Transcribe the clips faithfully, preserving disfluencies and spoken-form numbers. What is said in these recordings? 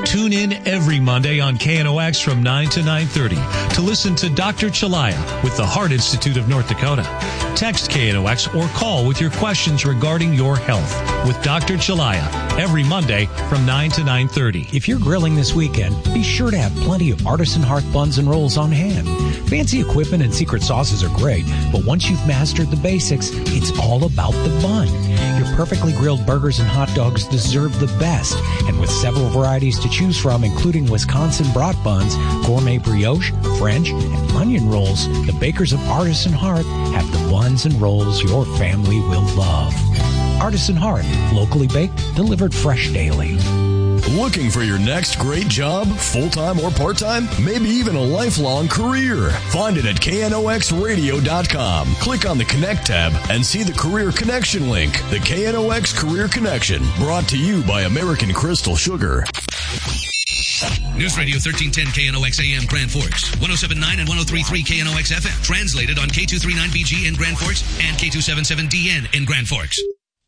Tune in every Monday on K N O X from nine to nine thirty to listen to Doctor Chalaya with the Heart Institute of North Dakota. Text K N O X or call with your questions regarding your health with Doctor Chalaya every Monday from nine to nine thirty. If you're grilling this weekend, be sure to have plenty of Artisan Hearth buns and rolls on hand. Fancy equipment and secret sauces are great, but once you've mastered the basics, it's all about the bun. Your perfectly grilled burgers and hot dogs deserve the best, and with several varieties to choose from, including Wisconsin brat buns, gourmet brioche, French, and onion rolls, the bakers of Artisan Hearth have the buns and rolls your family will love. Artisan Hearth, locally baked, delivered fresh daily. Looking for your next great job, full-time or part-time? Maybe even a lifelong career? Find it at K N O X radio dot com. Click on the Connect tab and see the Career Connection link. The K N O X Career Connection, brought to you by American Crystal Sugar. News Radio thirteen ten K N O X A M Grand Forks, one oh seven point nine and one oh three point three K N O X F M. Translated on K two thirty-nine B G in Grand Forks and K two seventy-seven D N in Grand Forks.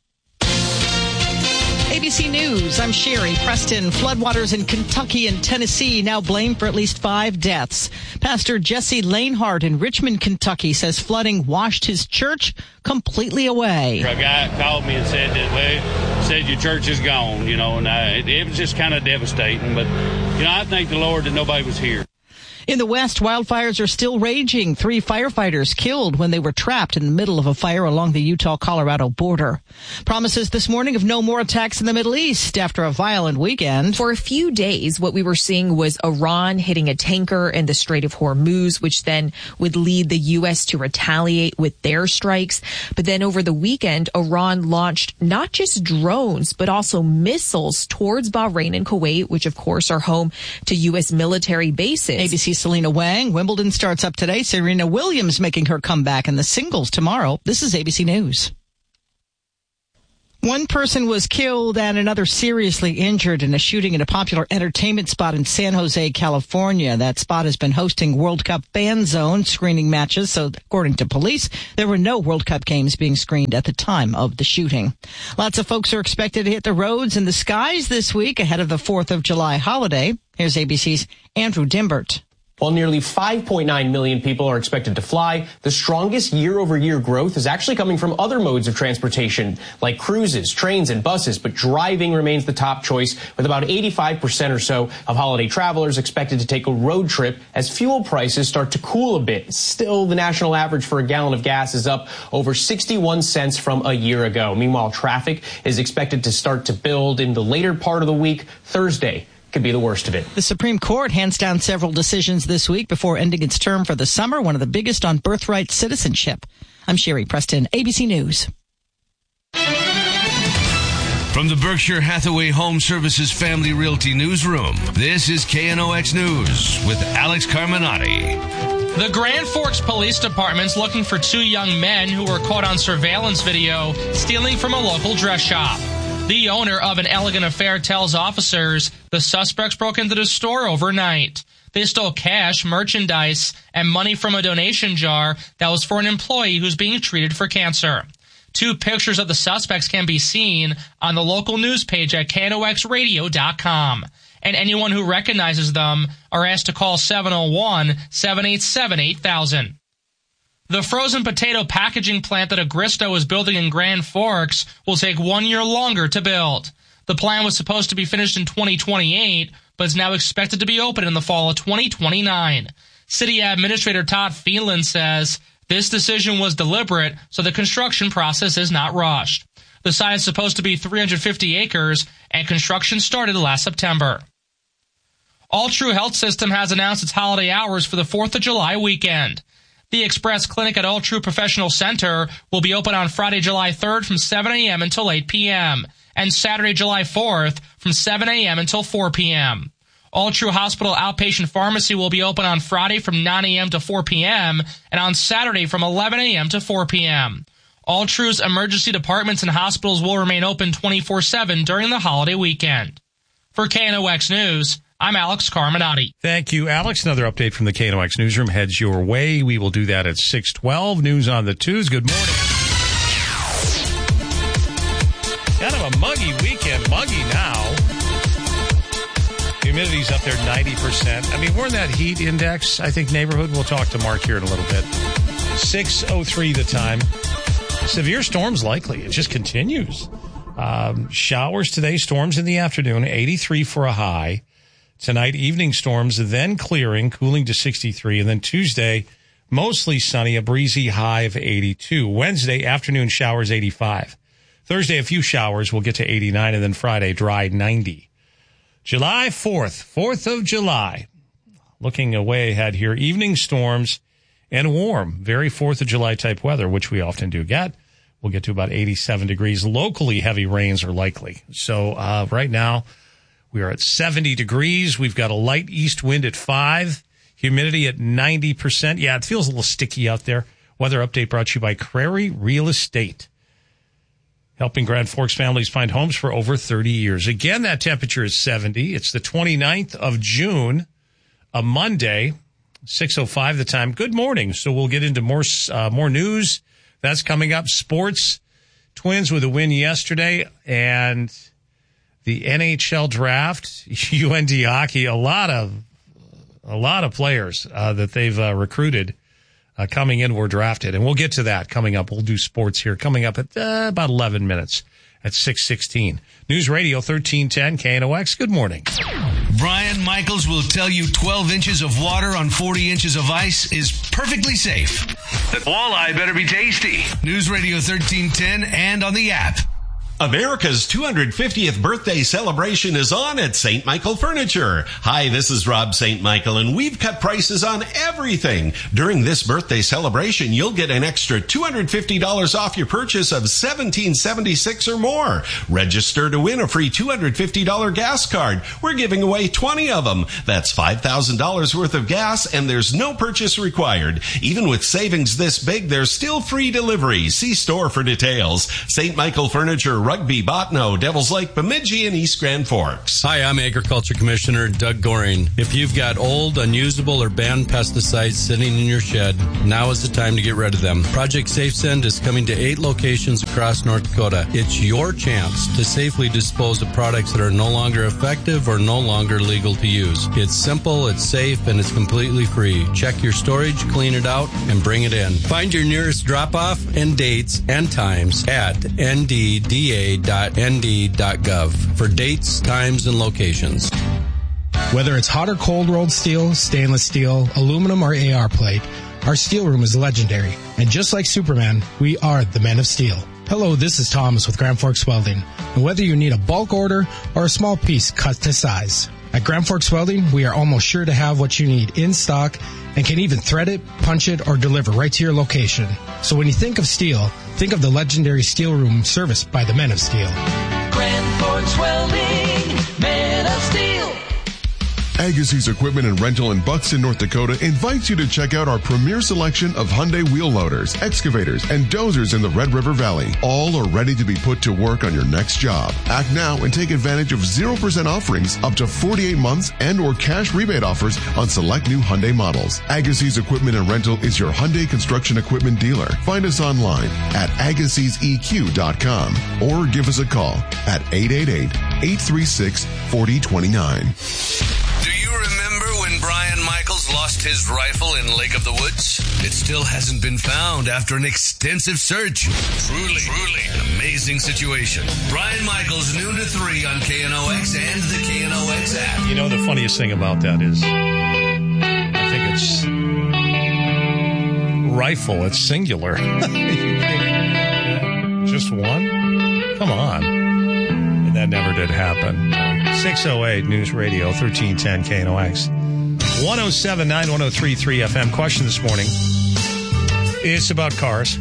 A B C News, I'm Sherry Preston. Floodwaters in Kentucky and Tennessee now blamed for at least five deaths. Pastor Jesse Lanehart in Richmond, Kentucky says flooding washed his church completely away. A guy called me and said that, well, said your church is gone, you know, and I, it, it was just kind of devastating. But, you know, I thank the Lord that nobody was here. In the West, wildfires are still raging. Three firefighters killed when they were trapped in the middle of a fire along the Utah-Colorado border. Promises this morning of no more attacks in the Middle East after a violent weekend. For a few days, what we were seeing was Iran hitting a tanker in the Strait of Hormuz, which then would lead the U S to retaliate with their strikes. But then over the weekend, Iran launched not just drones, but also missiles towards Bahrain and Kuwait, which of course are home to U S military bases. A B C Selena Wang. Wimbledon starts up today. Serena Williams making her comeback in the singles tomorrow. This is A B C News. One person was killed and another seriously injured in a shooting at a popular entertainment spot in San Jose, California. That spot has been hosting World Cup fan zone screening matches, so according to police, there were no World Cup games being screened at the time of the shooting. Lots of folks are expected to hit the roads and the skies this week ahead of the fourth of July holiday. Here's A B C's Andrew Dimbert. While nearly five point nine million people are expected to fly, the strongest year-over-year growth is actually coming from other modes of transportation, like cruises, trains, and buses, but driving remains the top choice, with about eighty-five percent or so of holiday travelers expected to take a road trip as fuel prices start to cool a bit. Still, the national average for a gallon of gas is up over sixty-one cents from a year ago. Meanwhile, traffic is expected to start to build in the later part of the week. Thursday could be the worst of it. The Supreme Court hands down several decisions this week before ending its term for the summer, one of the biggest on birthright citizenship. I'm Sherry Preston, A B C News. From the Berkshire Hathaway Home Services Family Realty Newsroom, this is K N O X News with Alex Carminati. The Grand Forks Police Department's looking for two young men who were caught on surveillance video stealing from a local dress shop. The owner of an Elegant Affair tells officers the suspects broke into the store overnight. They stole cash, merchandise, and money from a donation jar that was for an employee who's being treated for cancer. Two pictures of the suspects can be seen on the local news page at K N O X radio dot com. And anyone who recognizes them are asked to call seven oh one, seven eight seven, eight thousand. The frozen potato packaging plant that Agristo is building in Grand Forks will take one year longer to build. The plant was supposed to be finished in twenty twenty-eight, but is now expected to be open in the fall of twenty twenty-nine. City Administrator Todd Phelan says this decision was deliberate, so the construction process is not rushed. The site is supposed to be three hundred fifty acres, and construction started last September. All True Health System has announced its holiday hours for the fourth of July weekend. The Express Clinic at All True Professional Center will be open on Friday, July third from seven a.m. until eight p.m. and Saturday, July fourth from seven a.m. until four p.m. All True Hospital Outpatient Pharmacy will be open on Friday from nine a.m. to four p.m. and on Saturday from eleven a.m. to four p.m. All True's emergency departments and hospitals will remain open twenty-four seven during the holiday weekend. For K N O X News, I'm Alex Carminati. Thank you, Alex. Another update from the K N O X Newsroom heads your way. We will do that at six twelve. News on the twos. Good morning. Kind of a muggy weekend. Muggy now. Humidity's up there ninety percent. I mean, we're in that heat index, I think, neighborhood. We'll talk to Mark here in a little bit. six oh three the time. Severe storms likely. It just continues. Um, showers today, storms in the afternoon, eighty-three for a high. Tonight, evening storms, then clearing, cooling to sixty-three. And then Tuesday, mostly sunny, a breezy high of eighty-two. Wednesday, afternoon showers, eighty-five. Thursday, a few showers, we'll get to eighty-nine. And then Friday, dry, ninety. July fourth, fourth of July. Looking way ahead here, evening storms and warm, very fourth of July type weather, which we often do get. We'll get to about eighty-seven degrees. Locally, heavy rains are likely. So uh, right now, we are at seventy degrees. We've got a light east wind at five. Humidity at ninety percent. Yeah, it feels a little sticky out there. Weather update brought to you by Crary Real Estate, helping Grand Forks families find homes for over thirty years. Again, that temperature is seventy. It's the twenty-ninth of June, a Monday, six oh five the time. Good morning. So we'll get into more uh, more news. That's coming up. Sports, Twins with a win yesterday, and the N H L draft, U N D hockey, a lot of a lot of players uh, that they've uh, recruited uh, coming in were drafted, and we'll get to that coming up. We'll do sports here coming up at uh, about eleven minutes at six sixteen. News Radio thirteen ten K N O X. Good morning. Brian Michaels will tell you twelve inches of water on forty inches of ice is perfectly safe. The walleye better be tasty. News Radio thirteen ten and on the app. America's two hundred fiftieth birthday celebration is on at Saint Michael Furniture. Hi, this is Rob Saint Michael, and we've cut prices on everything. During this birthday celebration, you'll get an extra two hundred fifty dollars off your purchase of seventeen seventy-six or more. Register to win a free two hundred fifty dollars gas card. We're giving away twenty of them. That's five thousand dollars worth of gas, and there's no purchase required. Even with savings this big, there's still free delivery. See store for details. Saint Michael Furniture, Rugby, Botno, Devils Lake, Bemidji, and East Grand Forks. Hi, I'm Agriculture Commissioner Doug Goring. If you've got old, unusable, or banned pesticides sitting in your shed, now is the time to get rid of them. Project SafeSend is coming to eight locations across North Dakota. It's your chance to safely dispose of products that are no longer effective or no longer legal to use. It's simple, it's safe, and it's completely free. Check your storage, clean it out, and bring it in. Find your nearest drop-off and dates and times at N D D A dot N D dot gov for dates, times, and locations. Whether it's hot or cold rolled steel, stainless steel, aluminum, or A R plate, our steel room is legendary. And just like Superman, we are the Men of Steel. Hello, this is Thomas with Grand Forks Welding. And whether you need a bulk order or a small piece cut to size, at Grand Forks Welding, we are almost sure to have what you need in stock and can even thread it, punch it, or deliver right to your location. So when you think of steel, think of the legendary steel room serviced by the Men of Steel. Grand Forks Welding, Men of Steel. Agassiz Equipment and Rental in Buxton, North Dakota invites you to check out our premier selection of Hyundai wheel loaders, excavators, and dozers in the Red River Valley. All are ready to be put to work on your next job. Act now and take advantage of zero percent offerings up to forty-eight months and or cash rebate offers on select new Hyundai models. Agassiz Equipment and Rental is your Hyundai construction equipment dealer. Find us online at agassiz e q dot com or give us a call at eight eight eight, eight three six, four zero two nine. Do you remember when Brian Michaels lost his rifle in Lake of the Woods? It still hasn't been found after an extensive search. Truly, truly an amazing situation. Brian Michaels, noon to three on K N O X and the K N O X app. You know, the funniest thing about that is, I think it's rifle. It's singular. Just one? Come on. And that never did happen. six oh eight News Radio, thirteen ten K N O X. one oh seven point nine, one oh three point three F M. Question this morning. It's about cars.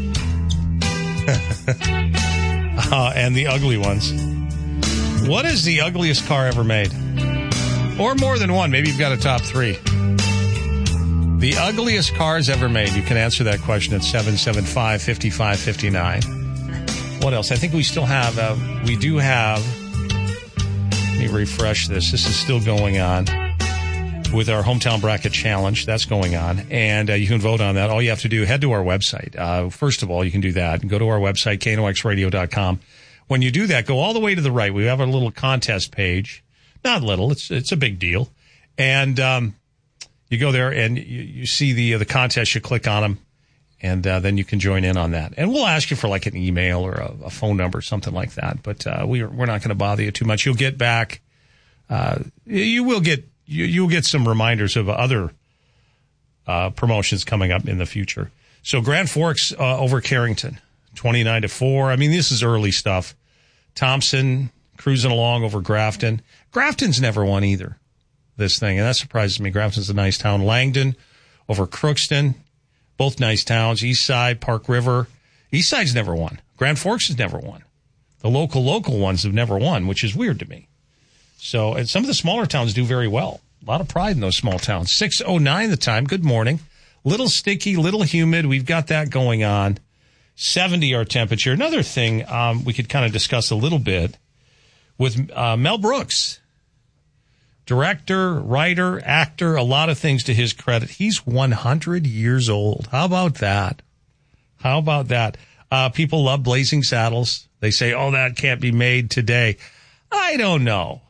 uh, and the ugly ones. What is the ugliest car ever made? Or more than one. Maybe you've got a top three. The ugliest cars ever made. You can answer that question at seven seven five, five five five nine. What else? I think we still have, uh, we do have, let me refresh this. This is still going on with our Hometown Bracket Challenge. That's going on. And uh, you can vote on that. All you have to do, head to our website. Uh, first of all, you can do that. Go to our website, K N O X radio dot com. When you do that, go all the way to the right. We have a little contest page. Not little. It's it's a big deal. And um, you go there and you, you see the uh, the contest. You click on them, and uh, then you can join in on that. And we'll ask you for like an email or a, a phone number, something like that. But uh, we, we're not going to bother you too much. You'll get back. Uh, you will get you you'll get some reminders of other uh, promotions coming up in the future. So Grand Forks uh, over Carrington, twenty-nine to four. I mean, this is early stuff. Thompson cruising along over Grafton. Grafton's never won either, this thing, and that surprises me. Grafton's a nice town. Langdon over Crookston, both nice towns. Eastside, Park River. Eastside's never won. Grand Forks has never won. The local, local ones have never won, which is weird to me. So, and some of the smaller towns do very well. A lot of pride in those small towns. six oh nine the time. Good morning. Little sticky, little humid. We've got that going on. seventy our temperature. Another thing um, we could kind of discuss a little bit with uh, Mel Brooks. Director, writer, actor, a lot of things to his credit. He's one hundred years old. How about that? How about that? Uh, people love Blazing Saddles. They say, oh, that can't be made today. I don't know.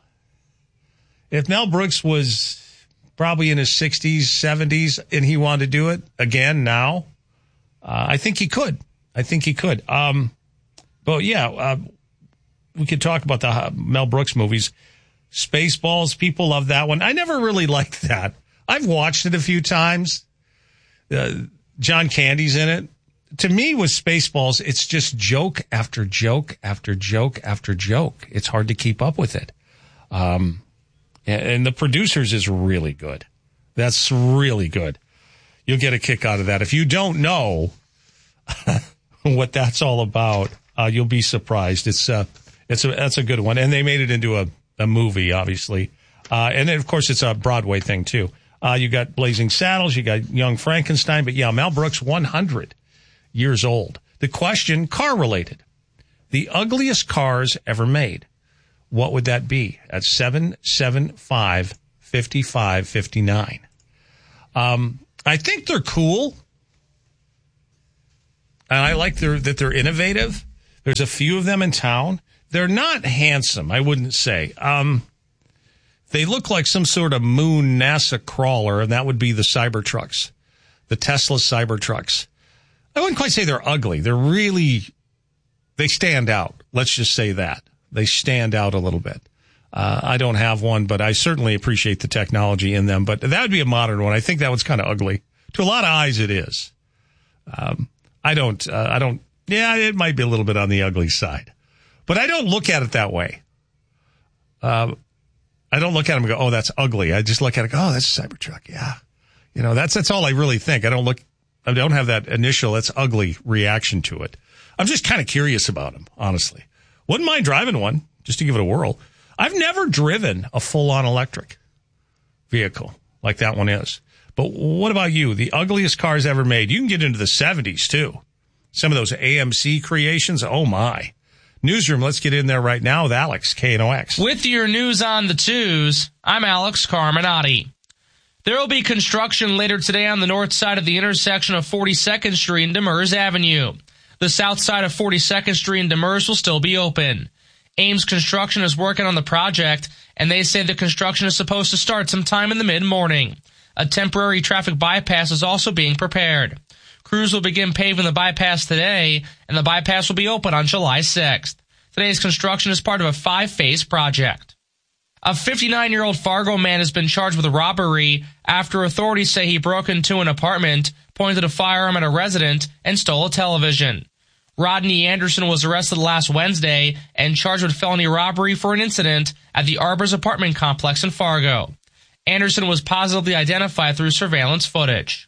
If Mel Brooks was probably in his sixties, seventies, and he wanted to do it again now, uh, I think he could. I think he could. Um, but, yeah, uh, we could talk about the uh, Mel Brooks movies. Spaceballs, people love that one. I never really liked that. I've watched it a few times. Uh, John Candy's in it. To me, with Spaceballs, it's just joke after joke after joke after joke. It's hard to keep up with it. Um, and, and the producers is really good. That's really good. You'll get a kick out of that. If you don't know what that's all about, uh, you'll be surprised. It's uh, it's a that's a good one, and they made it into a, a movie, obviously, uh, and then of course it's a Broadway thing too. Uh, you got Blazing Saddles, you got Young Frankenstein, but yeah, Mel Brooks, one hundred years old. The question, car related, the ugliest cars ever made. What would that be? At seven seven five, five five five nine. Um, I think they're cool. And I like their, that they're innovative. There's a few of them in town. They're not handsome, I wouldn't say. Um, they look like some sort of moon NASA crawler, and that would be the Cybertrucks, the Tesla Cybertrucks. I wouldn't quite say they're ugly. They're really, they stand out. Let's just say that. They stand out a little bit. Uh, I don't have one, but I certainly appreciate the technology in them. But that would be a modern one. I think that one's kind of ugly. To a lot of eyes, it is. Um, I don't, uh, I don't, yeah, it might be a little bit on the ugly side. But I don't look at it that way. Uh, I don't look at them and go, oh, that's ugly. I just look at it and go, oh, that's a Cybertruck. Yeah. You know, that's, that's all I really think. I don't look, I don't have that initial, that's ugly reaction to it. I'm just kind of curious about them, honestly. Wouldn't mind driving one, just to give it a whirl. I've never driven a full-on electric vehicle like that one is. But what about you? The ugliest cars ever made. You can get into the seventies, too. Some of those A M C creations, oh, my. Newsroom, let's get in there right now with Alex, K N O X. With your news on the twos, I'm Alex Carminati. There will be construction later today on the north side of the intersection of forty-second Street and Demers Avenue. The south side of forty-second Street and Demers will still be open. Ames Construction is working on the project, and they say the construction is supposed to start sometime in the mid-morning. A temporary traffic bypass is also being prepared. Crews will begin paving the bypass today, and the bypass will be open on July sixth. Today's construction is part of a five-phase project. A fifty-nine-year-old Fargo man has been charged with a robbery after authorities say he broke into an apartment, pointed a firearm at a resident, and stole a television. Rodney Anderson was arrested last Wednesday and charged with felony robbery for an incident at the Arbors apartment complex in Fargo. Anderson was positively identified through surveillance footage.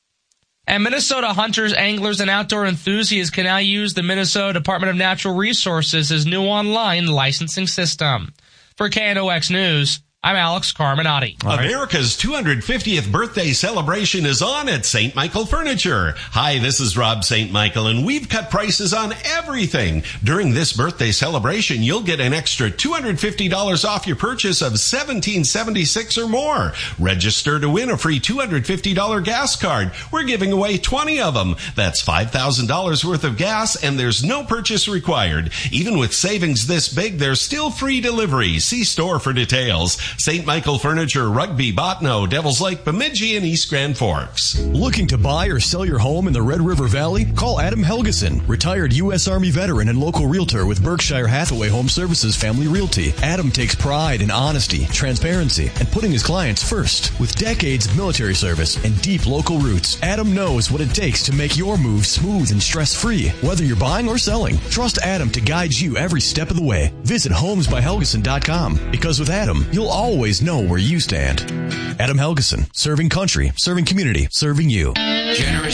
And Minnesota hunters, anglers, and outdoor enthusiasts can now use the Minnesota Department of Natural Resources' new online licensing system. For K N O X News, I'm Alex Carminati. America's two hundred fiftieth birthday celebration is on at Saint Michael Furniture. Hi, this is Rob Saint Michael, and we've cut prices on everything. During this birthday celebration, you'll get an extra two hundred fifty dollars off your purchase of seventeen seventy-six or more. Register to win a free two hundred fifty dollars gas card. We're giving away twenty of them. That's five thousand dollars worth of gas, and there's no purchase required. Even with savings this big, there's still free delivery. See store for details. Saint Michael Furniture, Rugby, Botno, Devils Lake, Bemidji, and East Grand Forks. Looking to buy or sell your home in the Red River Valley? Call Adam Helgeson, retired U S Army veteran and local realtor with Berkshire Hathaway Home Services Family Realty. Adam takes pride in honesty, transparency, and putting his clients first. With decades of military service and deep local roots, Adam knows what it takes to make your move smooth and stress-free. Whether you're buying or selling, trust Adam to guide you every step of the way. Visit homes by helgeson dot com, because with Adam, you'll always know where you stand. Adam Helgeson, serving country, serving community, serving you. Generous